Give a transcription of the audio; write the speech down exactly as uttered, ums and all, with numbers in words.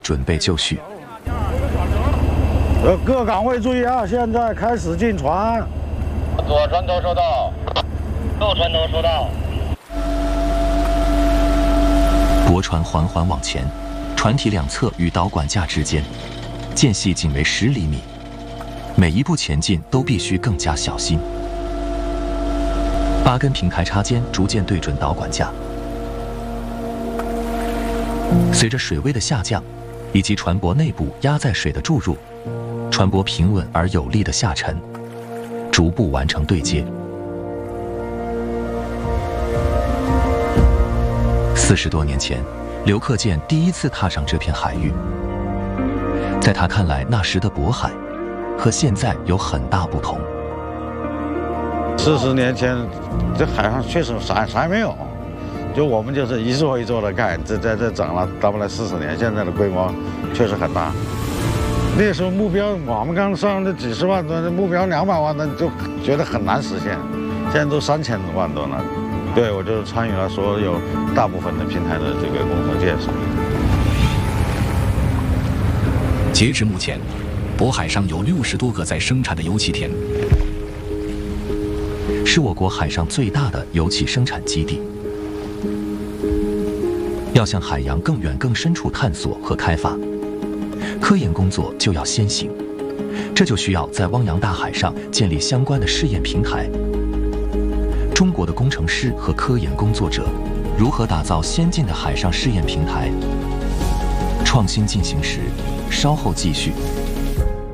准备就绪。 呃，各岗位注意啊！现在开始进船。 左船头收到，右船头收到。 驳船缓缓往前，船体两侧与导管架之间间隙仅为十厘米，每一步前进都必须更加小心。八根平台插尖逐渐对准导管架，随着水位的下降，以及船舶内部压在水的注入，船舶平稳而有力的下沉，逐步完成对接。四十多年前，刘克建第一次踏上这片海域，在他看来，那时的渤海和现在有很大不同。 四十年前，这海上确实啥啥也没有，就我们就是一座一座的盖，这这这整了差不多四十年，现在的规模确实很大。那时候目标我们刚上的几十万吨，目标两百万吨就觉得很难实现，现在都三千万吨了。对，我就是参与了所有大部分的平台的这个工程建设。 截至目前，渤海上有六十多个在生产的油气田， 是我国海上最大的油气生产基地。要向海洋更远更深处探索和开发，科研工作就要先行，这就需要在汪洋大海上建立相关的试验平台。中国的工程师和科研工作者如何打造先进的海上试验平台？创新进行时，稍后继续。